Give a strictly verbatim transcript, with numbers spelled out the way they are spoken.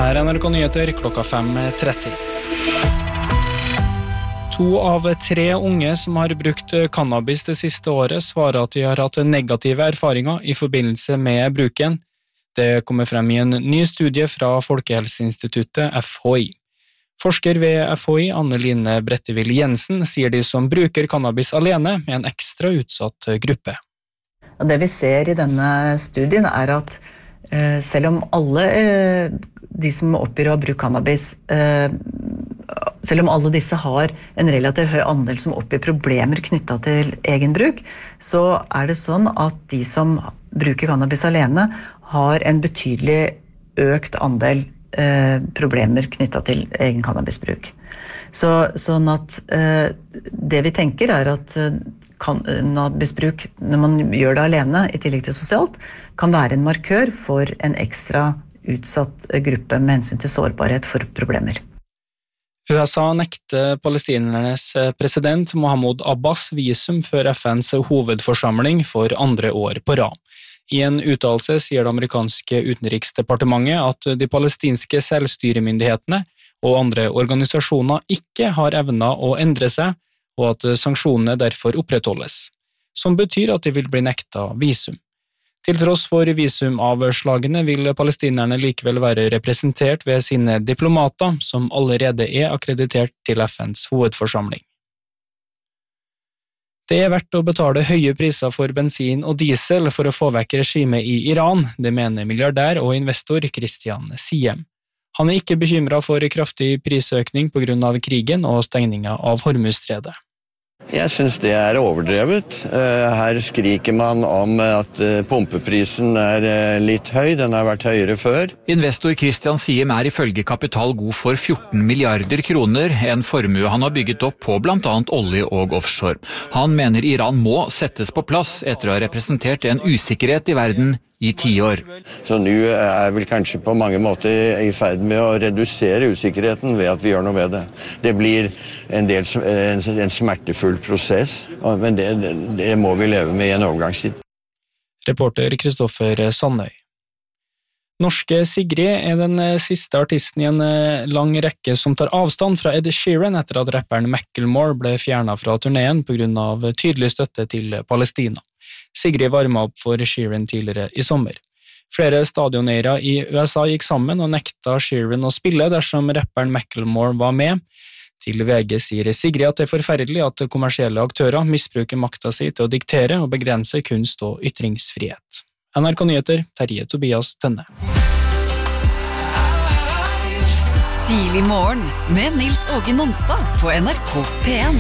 Her er N R K Nyheter klokka fem tretti. To av tre unge som har brukt cannabis det siste året svarer at de har hatt negative erfaringer i forbindelse med bruken. Det kommer frem i en ny studie fra Folkehelseinstituttet F H I. Forsker ved F H I, Anne-Line Brettevill Jensen, sier de som bruker cannabis alene med en ekstra utsatt gruppe. Det vi ser i denne studien er at eh, selv om alle eh, de som oppgir å ha brukt cannabis, eh, selv om alle disse har en relativt høy andel som oppgir problemer knyttet til egen bruk, så er det sånn at de som bruker cannabis alene har en betydelig økt andel eh, problemer knyttet til egen cannabisbruk. Så, sånn at eh, det vi tenker er at eh, cannabisbruk, når man gjør det alene i tillegg til sosialt, kan være en markør for en ekstra utsatt gruppe med hensyn til sårbarhet for problemer. U S A nekter palestinernes president Mahmoud Abbas visum før F N's hovedforsamling for andre år på rad. I en uttalelse sier det amerikanske utenriksdepartementet at de palestinske selvstyremyndighetene og andre organisasjoner ikke har evnet å endre seg, og at sanksjonene derfor opprettholdes, som betyr at de vil bli nekta visum. Til tross for visumavslagene vil palestinerne likevel være representert ved sine diplomater, som allerede er akkreditert til F N's hovedforsamling. Det er verdt å betale høye priser for bensin og diesel for å få vekk regimet i Iran, det mener milliardær og investor Christian Siem. Han er ikke bekymret for kraftig prisøkning på grunn av krigen og stengningen av Hormuzstredet. Jeg synes det er overdrevet. Her skriker man om at pumpeprisen er litt høy, den har vært høyere før. Investor Christian Siem er ifølge Kapital god for fjorten milliarder kroner, en formue han har bygget opp på blant annet olje og offshore. Han mener Iran må settes på plass etter å ha representert en usikkerhet i verden i ti år. Så nå er vel kanskje på mange måter i ferd med å redusere usikkerheten ved at vi gjør noe ved det. Det blir en, del, en, en smertefull prosess, men det, det må vi leve med i en overgangstid. Reporter Kristoffer Sandøy. Norske Sigrid er den siste artisten i en lang rekke som tar avstand fra Ed Sheeran etter at rapperen Macklemore ble fjernet fra turneen på grunn av tydelig støtte til Palestina. Sigrid varmet opp for Sheeran tidligere i sommer. Flere stadioneiere i U S A gikk sammen og nekta Sheeran å spille dersom rapperen Macklemore var med. Til V G sier Sigrid at det er forferdelig at kommersielle aktører misbruker makta si til å diktere og begrense kunst- og ytringsfrihet. N R K Nyheter, Terje Tobias Tønne. Tidlig morgen med Nils Åge Nonstad på N R K P en.